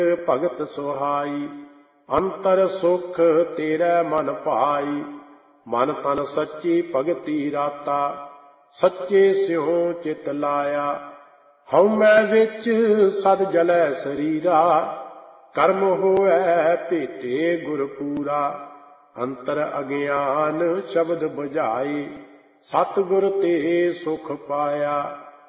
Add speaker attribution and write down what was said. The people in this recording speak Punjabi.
Speaker 1: ਭਗਤ ਸੁਹਾਈ। ਅੰਤਰ ਸੁਖ ਤੇਰੇ ਮਨ ਭਾਈ, ਮਨ ਤਨ ਸੱਚੀ ਭਗਤੀ ਰਾਤਾ। ਸੱਚੇ ਸਿਉ ਚਿਤ ਲਾਇਆ, ਹਉਮੈ ਵਿੱਚ ਸਦ ਜਲੈ ਸਰੀਰਾ। ਕਰਮ ਹੋਐ ਭੇਟੇ ਗੁਰ ਪੂਰਾ, ਅੰਤਰ ਅਗਿਆਨ ਸ਼ਬਦ ਬੁਝਾਈ। ਸਤਿਗੁਰ ਤੇ ਸੁਖ ਪਾਇਆ।